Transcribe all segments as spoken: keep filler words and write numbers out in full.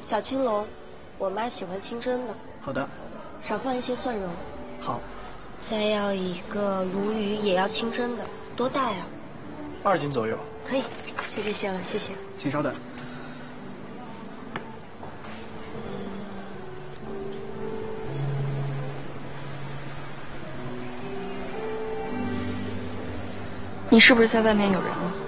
小青龙，我妈喜欢清蒸的。 好的。 少放一些蒜蓉。 好。 再要一个鲈鱼，也要清蒸的，多大呀？ 二斤左右。 可以，就这些了，谢谢。 请稍等。 你是不是在外面有人了？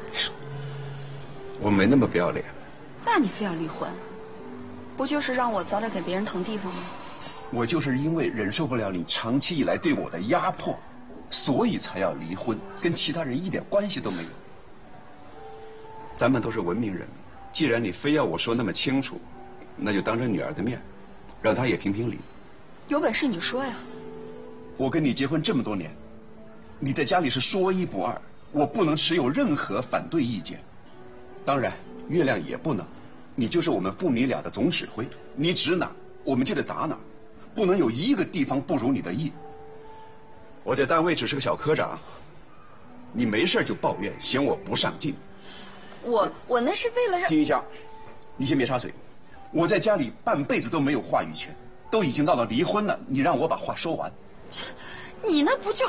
我没那么不要脸。 那你非要离婚，不就是让我早点给别人腾地方吗？ 我就是因为忍受不了你长期以来对我的压迫，所以才要离婚，跟其他人一点关系都没有。咱们都是文明人，既然你非要我说那么清楚，那就当着女儿的面，让她也评评理。 有本事你就说呀！ 我跟你结婚这么多年，你在家里是说一不二，我不能持有任何反对意见。当然，月亮也不能，你就是我们父女俩的总指挥，你指哪，我们就得打哪，不能有一个地方不如你的意。我在单位只是个小科长，你没事就抱怨，嫌我不上进。 我我那是为了让…… 金玉香，你先别插嘴，我在家里半辈子都没有话语权，都已经到了离婚了，你让我把话说完。 你那不就……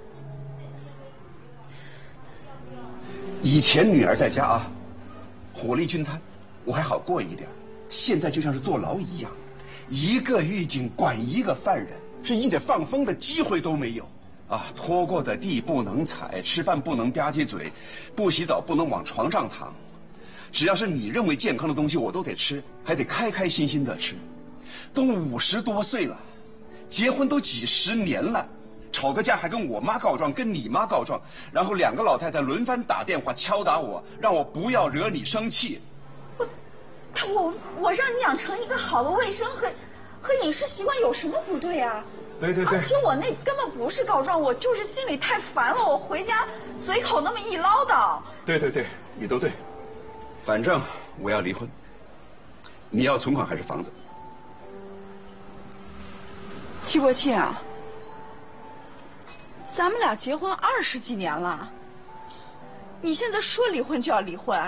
以前女儿在家啊，火力均摊，我还好过一点，现在就像是坐牢一样，一个狱警管一个犯人，是一点放风的机会都没有啊！拖过的地不能踩，吃饭不能吧唧嘴，不洗澡不能往床上躺，只要是你认为健康的东西我都得吃，还得开开心心的吃。都五十多岁了，结婚都几十年了，吵个架还跟我妈告状，跟你妈告状，然后两个老太太轮番打电话敲打我，让我不要惹你生气。 我我我让你养成一个好的卫生和和饮食习惯有什么不对啊？ 对对对。 而且我那根本不是告状，我就是心里太烦了，我回家随口那么一唠叨。 对对对，你都对。反正我要离婚。你要存款还是房子？ 戚国庆啊，咱们俩结婚二十几年了，你现在说离婚就要离婚？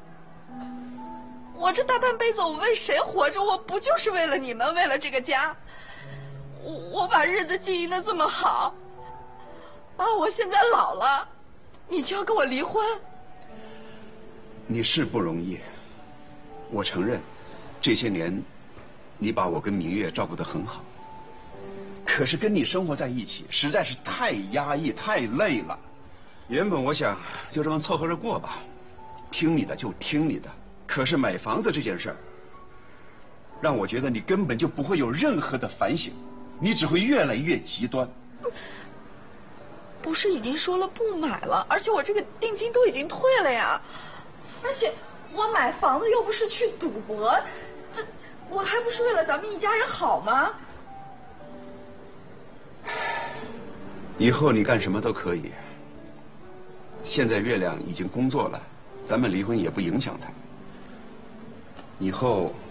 我这大半辈子我为谁活着？我不就是为了你们，为了这个家？我我把日子经营得这么好，啊，我现在老了，你就要跟我离婚？ 你是不容易，我承认，这些年，你把我跟明月照顾得很好。可是跟你生活在一起实在是太压抑太累了，原本我想就这么凑合着过吧，听你的就听你的。可是买房子这件事儿，让我觉得你根本就不会有任何的反省，你只会越来越极端。 不是已经说了不买了，而且我这个定金都已经退了呀，而且我买房子又不是去赌博，这我还不是为了咱们一家人好吗？ 以后你干什么都可以。现在月亮已经工作了，咱们离婚也不影响他。以后